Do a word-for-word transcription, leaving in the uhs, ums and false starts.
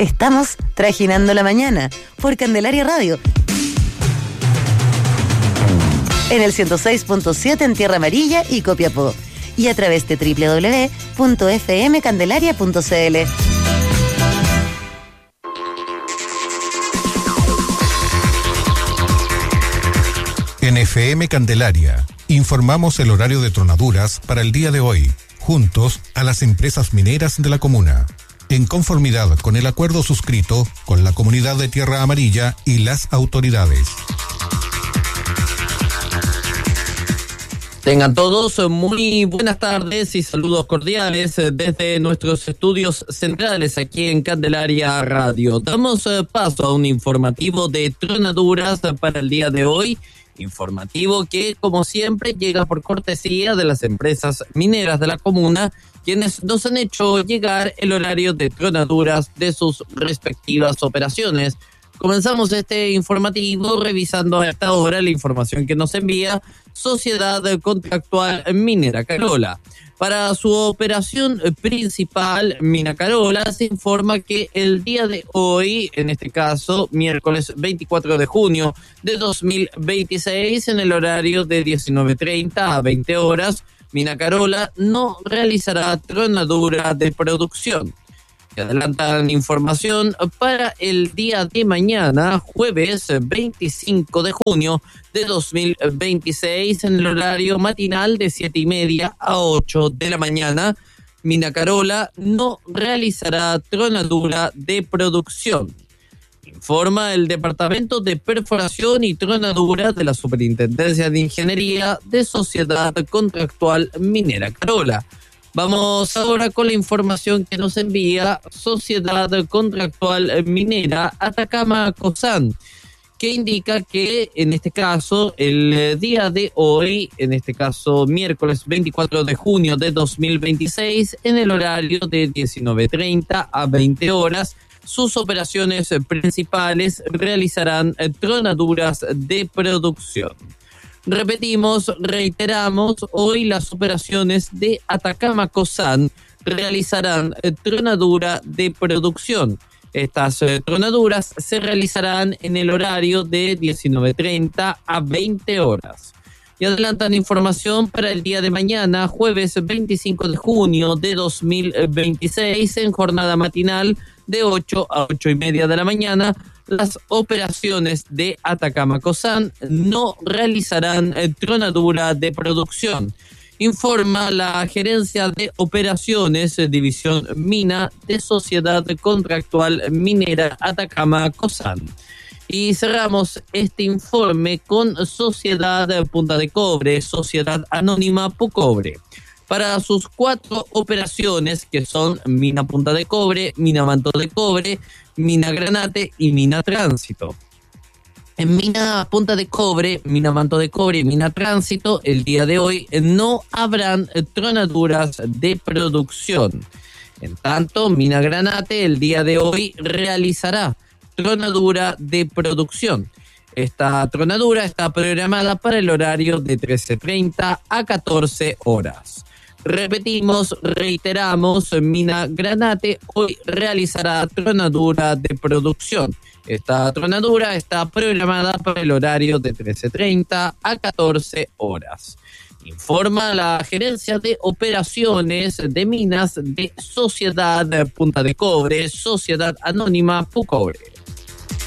Estamos trajinando la mañana por Candelaria Radio. En el ciento seis punto siete en Tierra Amarilla y Copiapó. Y a través de doble u doble u doble u punto efe eme candelaria punto ce ele. En F M Candelaria, informamos el horario de tronaduras para el día de hoy, juntos a las empresas mineras de la comuna, en conformidad con el acuerdo suscrito con la comunidad de Tierra Amarilla y las autoridades. Tengan todos muy buenas tardes y saludos cordiales desde nuestros estudios centrales aquí en Candelaria Radio. Damos paso a un informativo de tronaduras para el día de hoy. Informativo que, como siempre, llega por cortesía de las empresas mineras de la comuna, quienes nos han hecho llegar el horario de tronaduras de sus respectivas operaciones. Comenzamos este informativo revisando a esta hora la información que nos envía Sociedad Contractual Minera Carola. Para su operación principal, Mina Carola, se informa que el día de hoy, en este caso, miércoles veinticuatro de junio de dos mil veintiséis, en el horario de diecinueve treinta a veinte horas, Mina Carola no realizará tronadura de producción. Y adelantan información para el día de mañana, jueves veinticinco de junio de dos mil veintiséis, en el horario matinal de siete y media a ocho de la mañana. Mina Carola no realizará tronadura de producción. Informa el Departamento de Perforación y Tronadura de la Superintendencia de Ingeniería de Sociedad Contractual Minera Carola. Vamos ahora con la información que nos envía Sociedad Contractual Minera Atacama Cosán, que indica que en este caso, el día de hoy, en este caso miércoles veinticuatro de junio de dos mil veintiséis, en el horario de diecinueve treinta a veinte horas, sus operaciones principales realizarán tronaduras de producción. Repetimos, reiteramos, hoy las operaciones de Atacama Cosán realizarán eh, tronadura de producción. Estas eh, tronaduras se realizarán en el horario de diecinueve treinta a veinte horas. Y adelantan información para el día de mañana, jueves veinticinco de junio de dos mil veintiséis, en jornada matinal de ocho a ocho y media de la mañana. Las operaciones de Atacama Cosán no realizarán eh, tronadura de producción. Informa la Gerencia de Operaciones, eh, División Mina de Sociedad Contractual Minera Atacama Cosán. Y cerramos este informe con Sociedad Punta de Cobre, Sociedad Anónima Pucobre. Para sus cuatro operaciones, que son Mina Punta de Cobre, Mina Manto de Cobre, Mina Granate y Mina Tránsito. En Mina Punta de Cobre, Mina Manto de Cobre y Mina Tránsito, el día de hoy no habrán tronaduras de producción. En tanto, Mina Granate el día de hoy realizará tronadura de producción. Esta tronadura está programada para el horario de trece treinta a catorce horas. Repetimos, reiteramos, Mina Granate hoy realizará tronadura de producción. Esta tronadura está programada para el horario de trece treinta a catorce horas. Informa la Gerencia de Operaciones de Minas de Sociedad Punta de Cobre, Sociedad Anónima Pucobre.